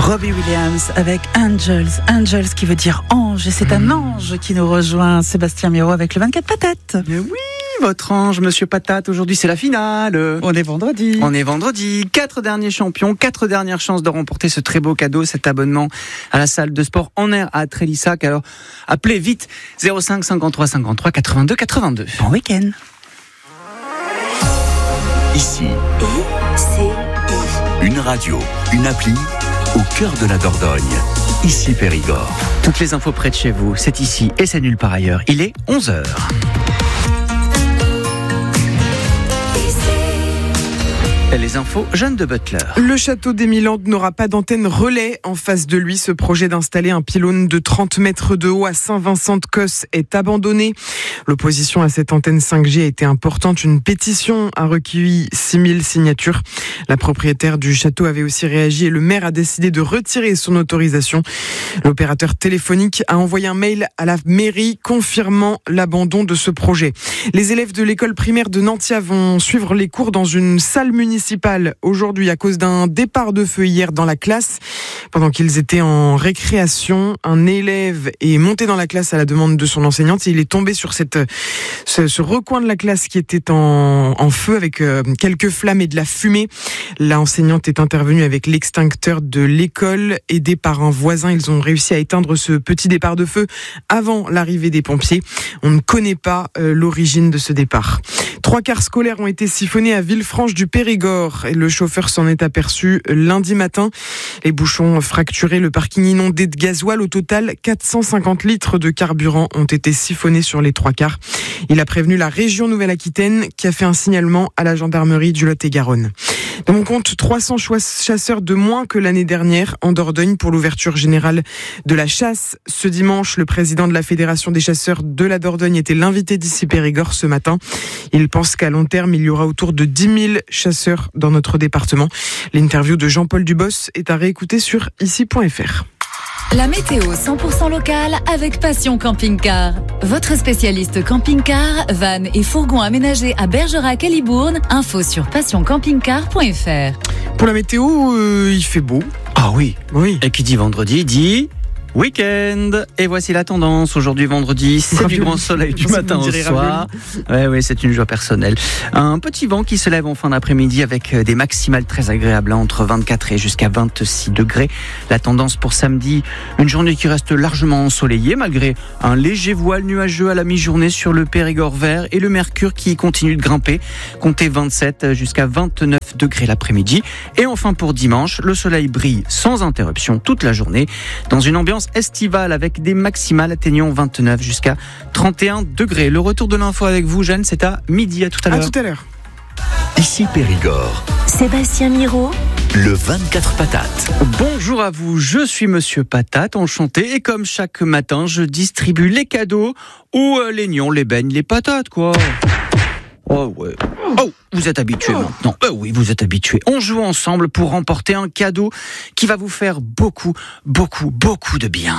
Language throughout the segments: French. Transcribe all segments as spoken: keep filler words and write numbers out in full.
Robbie Williams avec Angels. Angels qui veut dire ange. Et c'est un ange qui nous rejoint. Sébastien Miro avec le vingt-quatre patates. Mais oui, votre ange, Monsieur Patate. Aujourd'hui, c'est la finale. On est vendredi. On est vendredi. Quatre derniers champions, quatre dernières chances de remporter ce très beau cadeau, cet abonnement à la salle de sport en air à Trélissac. Alors, appelez vite zéro cinq cinquante-trois cinquante-trois quatre-vingt-deux quatre-vingt-deux. Bon week-end. Ici, I C I. une radio, une appli au cœur de la Dordogne. Ici Périgord. Toutes les infos près de chez vous, c'est ici et c'est nulle part ailleurs. Il est onze heures. Les infos, Jeanne de Butler. Le château d'Émilandes n'aura pas d'antenne relais en face de lui. Ce projet d'installer un pylône de trente mètres de haut à Saint-Vincent-de-Cosse est abandonné. L'opposition à cette antenne cinq G a été importante. Une pétition a recueilli six mille signatures. La propriétaire du château avait aussi réagi et le maire a décidé de retirer son autorisation. L'opérateur téléphonique a envoyé un mail à la mairie confirmant l'abandon de ce projet. Les élèves de l'école primaire de Nantia vont suivre les cours dans une salle municipale aujourd'hui à cause d'un départ de feu hier dans la classe. Pendant qu'ils étaient en récréation, un élève est monté dans la classe à la demande de son enseignante et il est tombé sur cette, ce, ce recoin de la classe qui était en, en feu avec euh, quelques flammes et de la fumée. L'enseignante est intervenue avec l'extincteur de l'école. Aidée par un voisin, ils ont réussi à éteindre ce petit départ de feu avant l'arrivée des pompiers. On ne connaît pas euh, l'origine de ce départ. Trois cars scolaires ont été siphonnés à Villefranche du Périgord et le chauffeur s'en est aperçu lundi matin. Les bouchons fracturés, le parking inondé de gasoil. Au total, quatre cent cinquante litres de carburant ont été siphonnés sur les trois cars. Il a prévenu la région Nouvelle-Aquitaine qui a fait un signalement à la gendarmerie du Lot-et-Garonne. Dans mon compte, trois cents chasseurs de moins que l'année dernière en Dordogne pour l'ouverture générale de la chasse. Ce dimanche, le président de la Fédération des chasseurs de la Dordogne était l'invité d'Ici Périgord ce matin. Il pense qu'à long terme, il y aura autour de dix mille chasseurs dans notre département. L'interview de Jean-Paul Dubos est à réécouter sur ici point f r. La météo cent pour cent locale avec Passion Camping Car. Votre spécialiste camping-car, van et fourgon aménagés à Bergerac et Libourne. Info sur passion camping car point f r. Pour la météo, euh, il fait beau. Ah oui. Oui. Et qui dit vendredi dit week-end. Et voici la tendance. Aujourd'hui, vendredi, c'est Ravioli. du grand soleil du matin au soir. Ouais, ouais, c'est une joie personnelle. Un petit vent qui se lève en fin d'après-midi avec des maximales très agréables, hein, entre vingt-quatre et jusqu'à vingt-six degrés. La tendance pour samedi, une journée qui reste largement ensoleillée malgré un léger voile nuageux à la mi-journée sur le Périgord vert et le mercure qui continue de grimper. Comptez vingt-sept jusqu'à vingt-neuf degrés l'après-midi. Et enfin pour dimanche, le soleil brille sans interruption toute la journée dans une ambiance estivale avec des maximales atteignant vingt-neuf jusqu'à trente et un degrés. Le retour de l'info avec vous, Jeanne, c'est à midi. À tout à l'heure. À tout à l'heure. Ici Périgord. Sébastien Miro. Le vingt-quatre patates. Bonjour à vous, je suis Monsieur Patate, enchanté. Et comme chaque matin, je distribue les cadeaux ou euh, les nions, les beignes, les patates, quoi. Oh ouais. Oh, vous êtes habitués maintenant. Euh, oui, vous êtes habitués. On joue ensemble pour remporter un cadeau qui va vous faire beaucoup, beaucoup, beaucoup de bien.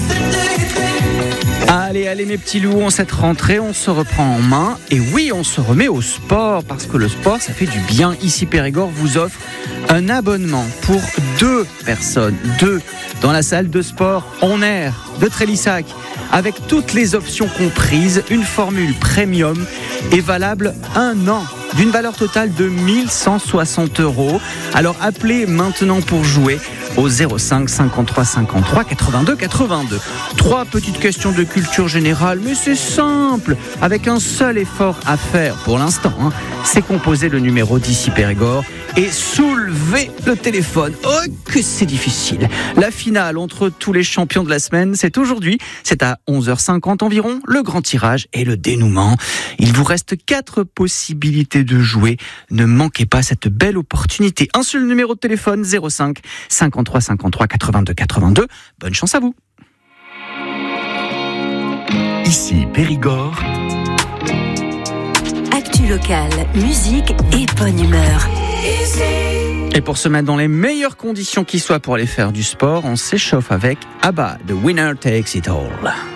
Allez, allez mes petits loups, en cette rentrée, on se reprend en main. Et oui, on se remet au sport, parce que le sport, ça fait du bien. Ici, Périgord vous offre un abonnement pour deux personnes, deux, dans la salle de sport en air de Trélissac, avec toutes les options comprises, une formule premium est valable un an, d'une valeur totale de mille cent soixante euros. Alors appelez maintenant pour jouer au zéro cinq cinquante-trois cinquante-trois quatre-vingt-deux quatre-vingt-deux. Trois petites questions de culture générale, mais c'est simple, avec un seul effort à faire pour l'instant, hein. C'est composer le numéro d'Ici Périgord et soulever le téléphone. Oh, que c'est difficile. La finale entre tous les champions de la semaine, c'est aujourd'hui. C'est à onze heures cinquante environ, le grand tirage et le dénouement. Il vous reste quatre possibilités de jouer. Ne manquez pas cette belle opportunité. Un seul numéro de téléphone, zéro cinq cinquante-trois cinquante-trois quatre-vingt-deux quatre-vingt-deux. Bonne chance à vous. Ici Périgord. Actu locale, musique et bonne humeur. Et pour se mettre dans les meilleures conditions qui soient pour aller faire du sport, on s'échauffe avec ABBA, The Winner Takes It All.